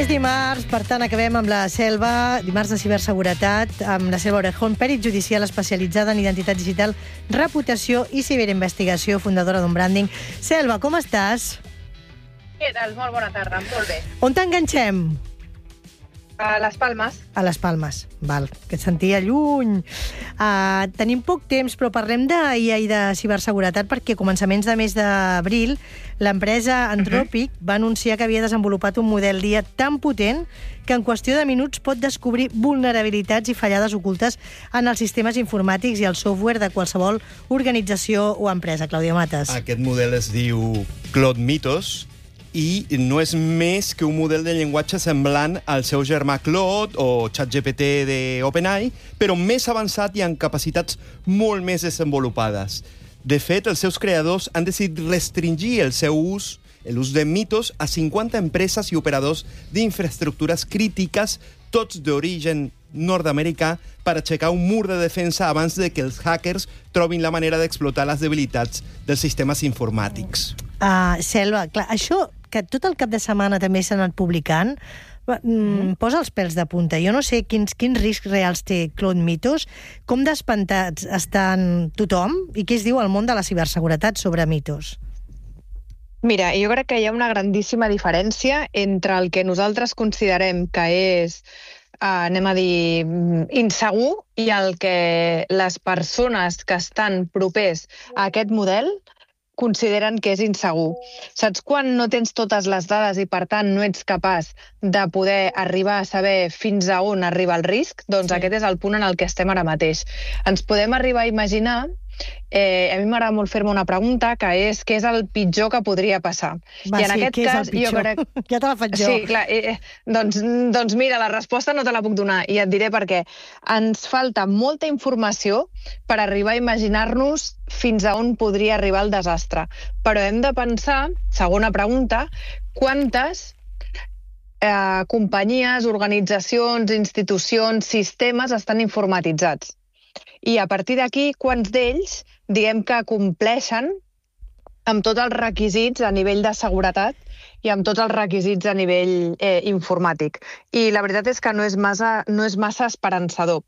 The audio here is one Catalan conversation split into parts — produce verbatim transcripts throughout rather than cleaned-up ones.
dimarts, per tant, acabem amb la Selva, dimarts de ciberseguretat, amb la Selva Orejón, pèrit judicial especialitzada en identitat digital, reputació i ciberinvestigació, fundadora d'un branding. Selva, com estàs? Què tal? Molt bona tarda, molt bé. On t'enganxem? A les Palmes. A les Palmes, val, que et sentia lluny. Uh, tenim poc temps, però parlem d'A I i de ciberseguretat perquè a començaments de mes d'abril l'empresa Anthropic uh-huh. va anunciar que havia desenvolupat un model d'I A tan potent que en qüestió de minuts pot descobrir vulnerabilitats i fallades ocultes en els sistemes informàtics i el software de qualsevol organització o empresa. Clàudia Matas. Aquest model es diu Claude Mythos i no és més que un model de llenguatge semblant al seu germà Claude o ChatGPT d'OpenAI, però més avançat i amb capacitats molt més desenvolupades. De fet, els seus creadors han decidit restringir el seu ús, l'ús de Mythos, a cinquanta empreses i operadors d'infraestructures crítiques, tots d'origen nord-americà, per aixecar un mur de defensa abans de que els hackers trobin la manera d'explotar les debilitats dels sistemes informàtics. Uh, Selva, clar, això que tot el cap de setmana també s'ha anat publicant, mm, posa els pèls de punta. Jo no sé quins, quins riscs reals té Claude Mythos, com d'espantats estan tothom i què es diu al món de la ciberseguretat sobre Mythos. Mira, jo crec que hi ha una grandíssima diferència entre el que nosaltres considerem que és, eh, anem a dir, insegur i el que les persones que estan propers a aquest model consideren que és insegur. Saps quan no tens totes les dades i, per tant, no ets capaç de poder arribar a saber fins a on arriba el risc? Doncs sí. Aquest és el punt en el que estem ara mateix. Ens podem arribar a imaginar, eh, a mi m'agrada molt fer-me una pregunta, que és què és el pitjor que podria passar. Va, I en sí, aquest què és cas, el pitjor? jo crec... Ja te la faig jo. Sí, clar. Eh, doncs, doncs mira, la resposta no te la puc donar i et diré per què. Ens falta molta informació per arribar a imaginar-nos fins a on podria arribar el desastre. Però hem de pensar, segona pregunta, quantes eh, companyies, organitzacions, institucions, sistemes estan informatitzats. I a partir d'aquí, quants d'ells, diguem que compleixen amb tots els requisits a nivell de seguretat i amb tots els requisits a nivell eh, informàtic. I la veritat és que no és massa, no és massa esperançador.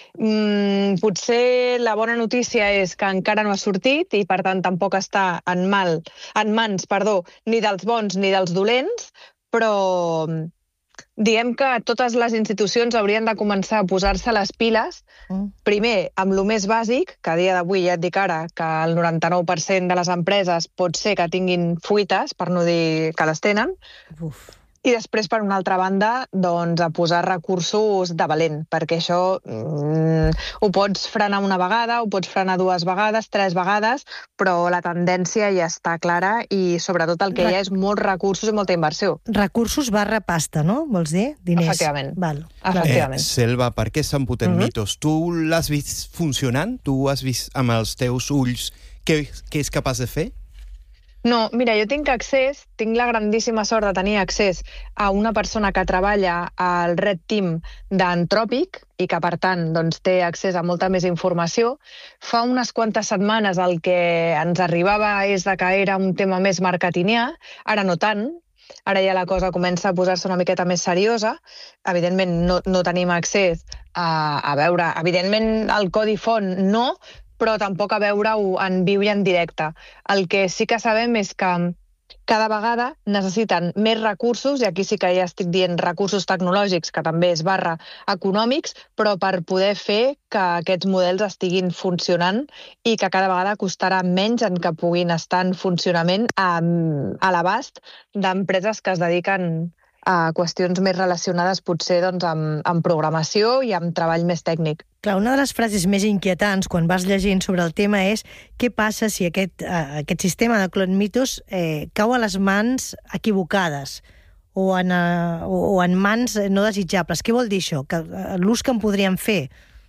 Mm, potser la bona notícia és que encara no ha sortit i, per tant, tampoc està en, mal, en mans perdó, ni dels bons ni dels dolents, però diem que totes les institucions haurien de començar a posar-se les piles, mm. primer amb lo més bàsic, que a dia d'avui ja et dic ara que el noranta-nou per cent de les empreses pot ser que tinguin fuites, per no dir que les tenen, Uf. I després, per una altra banda, doncs, a posar recursos de valent, perquè això mm, ho pots frenar una vegada, ho pots frenar dues vegades, tres vegades, però la tendència ja està clara i, sobretot, el que hi ha és molts recursos i molta inversió. Recursos barra pasta, no? Vols dir? Diners. Efectivament. Val. Efectivament. Eh, Selva, per què s'han potent uh-huh. Mythos? Tu l'has vist funcionant? Tu has vist amb els teus ulls què, què és capaç de fer? No, mira, jo tinc accés, tinc la grandíssima sort de tenir accés a una persona que treballa al Red Team d'Anthropic i que, per tant, doncs, té accés a molta més informació. Fa unes quantes setmanes el que ens arribava és de que era un tema més marketingià, ara no tant, ara ja la cosa comença a posar-se una miqueta més seriosa. Evidentment, no, no tenim accés a, a veure, evidentment, el codi font no, però tampoc a veure-ho en viu i en directe. El que sí que sabem és que cada vegada necessiten més recursos, i aquí sí que ja estic dient recursos tecnològics, que també és barra econòmics, però per poder fer que aquests models estiguin funcionant i que cada vegada costarà menys en que puguin estar en funcionament a, a l'abast d'empreses que es dediquen a qüestions més relacionades potser doncs, amb, amb programació i amb treball més tècnic. Clar, una de les frases més inquietants quan vas llegint sobre el tema és què passa si aquest, uh, aquest sistema de Claude Mythos eh, cau a les mans equivocades o en, uh, o en mans no desitjables. Què vol dir això? Que, uh, l'ús que en podríem fer?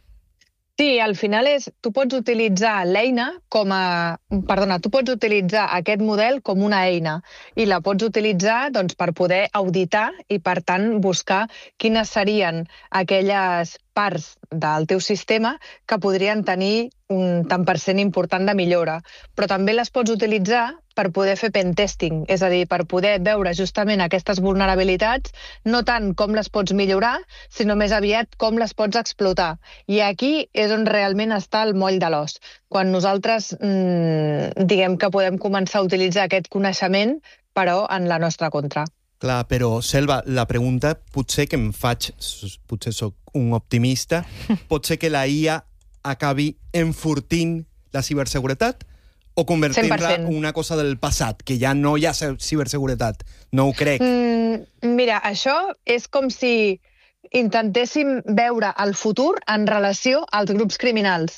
Sí, al final és, tu pots utilitzar l'eina com a... Perdona, tu pots utilitzar aquest model com una eina i la pots utilitzar doncs, per poder auditar i, per tant, buscar quines serien aquelles parts del teu sistema que podrien tenir un tant per cent important de millora, però també les pots utilitzar per poder fer pentesting, és a dir, per poder veure justament aquestes vulnerabilitats, no tant com les pots millorar, sinó més aviat com les pots explotar. I aquí és on realment està el moll de l'os, quan nosaltres mmm, diguem que podem començar a utilitzar aquest coneixement, però en la nostra contra. Clar, però, Selva, la pregunta potser que em faig, potser sóc un optimista, pot ser que la I A acabi enfortint la ciberseguretat o convertint-la en una cosa del passat, que ja no hi ha ciberseguretat? No ho crec. Mm, mira, això és com si intentéssim veure el futur en relació als grups criminals.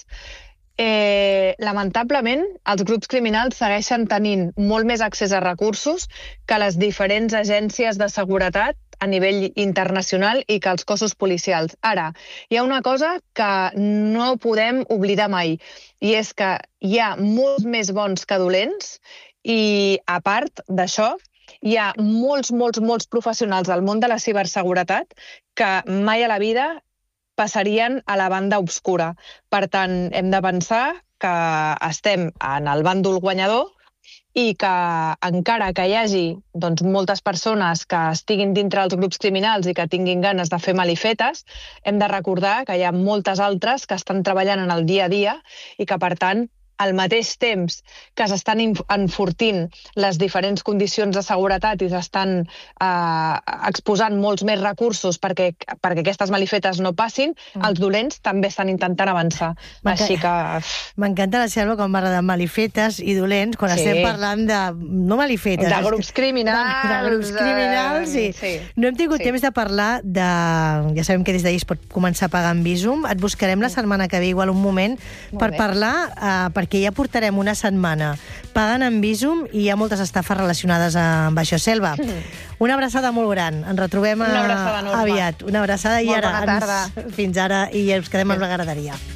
Eh, lamentablement, els grups criminals segueixen tenint molt més accés a recursos que les diferents agències de seguretat a nivell internacional i que els cossos policials. Ara, hi ha una cosa que no podem oblidar mai, i és que hi ha molts més bons que dolents i, a part d'això, hi ha molts, molts, molts professionals del món de la ciberseguretat que mai a la vida passarien a la banda obscura. Per tant, hem de pensar que estem en el bàndol guanyador i que encara que hi hagi doncs, moltes persones que estiguin dintre dels grups criminals i que tinguin ganes de fer malifetes, hem de recordar que hi ha moltes altres que estan treballant en el dia a dia i que, per tant, al mateix temps que s'estan enfortint les diferents condicions de seguretat i s'estan eh, exposant molts més recursos perquè, perquè aquestes malifetes no passin, mm. els dolents també estan intentant avançar. Així que... M'encanta la Selva quan parla de malifetes i dolents, quan sí. estem parlant de... no malifetes. De grups criminals. De, de grups criminals, sí. sí. No hem tingut sí. temps de parlar de... Ja sabem que des d'ahir es pot començar a pagar en Bizum. Et buscarem la setmana que ve, igual un moment, Molt per bé. parlar... Eh, per perquè ja portarem una setmana pagant en Bizum i hi ha moltes estafes relacionades amb això. Selva, una abraçada molt gran. Ens retrobem una abraçada aviat. Una abraçada i Molt ara bona tarda. Ens, fins ara i ens quedem amb la graderia.